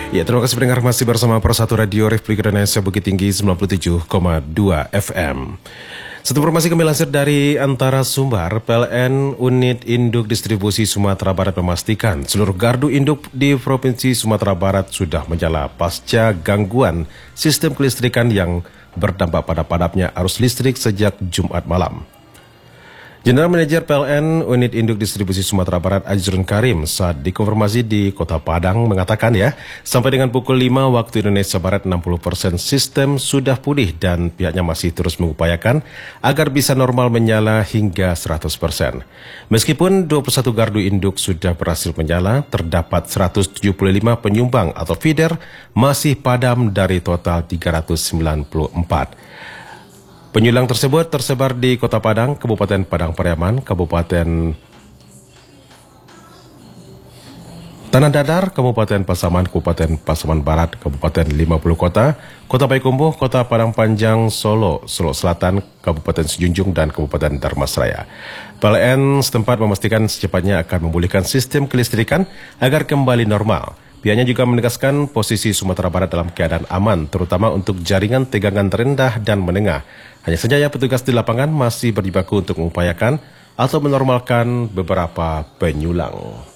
Ya, terima kasih pendengar masih bersama Persatu Radio Republik Indonesia Bukit Tinggi 97,2 FM. Satu informasi kami lansir dari Antara Sumbar, PLN Unit Induk Distribusi Sumatera Barat memastikan seluruh gardu induk di Provinsi Sumatera Barat sudah menyala pasca gangguan sistem kelistrikan yang berdampak pada padamnya arus listrik sejak Jumat malam. General Manager PLN Unit Induk Distribusi Sumatera Barat Ajrun Karim saat dikonfirmasi di Kota Padang mengatakan sampai dengan pukul 5 waktu Indonesia Barat 60% sistem sudah pulih dan pihaknya masih terus mengupayakan agar bisa normal menyala hingga 100%. Meskipun 21 gardu induk sudah berhasil menyala, terdapat 175 penyumbang atau feeder masih padam dari total 394. Penyulang tersebut tersebar di Kota Padang, Kabupaten Padang Pariaman, Kabupaten Tanah Dadar, Kabupaten Pasaman, Kabupaten Pasaman Barat, Kabupaten 50 Kota, Kota Payakumbuh, Kota Padang Panjang, Solo, Solo Selatan, Kabupaten Sejunjung, dan Kabupaten Dharmasraya. PLN setempat memastikan secepatnya akan memulihkan sistem kelistrikan agar kembali normal. Pihaknya juga menegaskan posisi Sumatera Barat dalam keadaan aman, terutama untuk jaringan tegangan terendah dan menengah. Hanya saja petugas di lapangan masih berjibaku untuk mengupayakan atau menormalkan beberapa penyulang.